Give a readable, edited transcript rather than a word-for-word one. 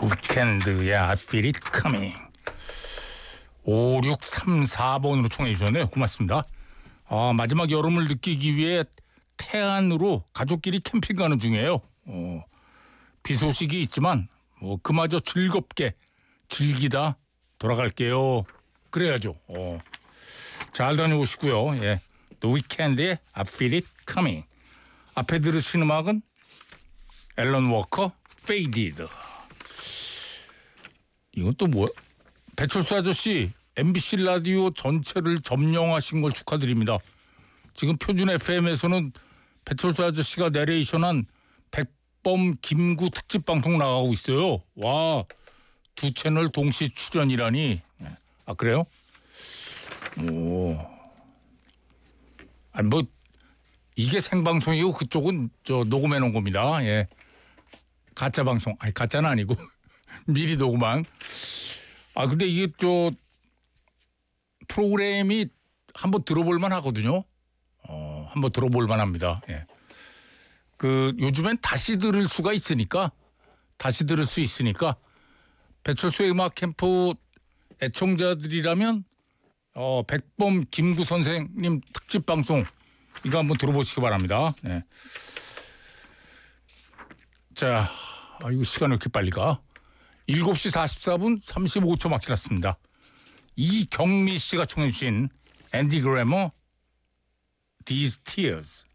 위켄드의 I feel it coming. 5634번으로 청해 주셨네요. 고맙습니다. 마지막 여름을 느끼기 위해 태안으로 가족끼리 캠핑 가는 중이에요. 비 소식이 있지만 그마저 즐겁게 즐기다 돌아갈게요. 그래야죠. 잘 다녀오시고요. 예. The Weeknd의 I Feel It Coming. 앞에 들으신 음악은 앨런 워커 Faded. 이건 또 뭐야? 배철수 아저씨 MBC 라디오 전체를 점령하신 걸 축하드립니다. 지금 표준 FM에서는 배철수 아저씨가 내레이션한 백범 김구 특집 방송 나가고 있어요. 와, 두 채널 동시 출연이라니. 아, 그래요? 아니 뭐 이게 생방송이고 그쪽은 저 녹음해 놓은 겁니다. 예. 가짜 방송. 아니 가짜는 아니고 미리 녹음한. 근데 이게 저 프로그램이 한번 들어볼 만 하거든요. 한번 들어볼 만합니다. 예. 그 요즘엔 다시 들을 수가 있으니까 배철수의 음악 캠프 애청자들이라면 백범 김구 선생님 특집 방송 이거 한번 들어보시기 바랍니다. 네. 자, 이거 시간이 왜 이렇게 빨리 가? 7시 44분 35초 막 지났습니다. 이경미 씨가 청해 주신 앤디 그래머 These Tears.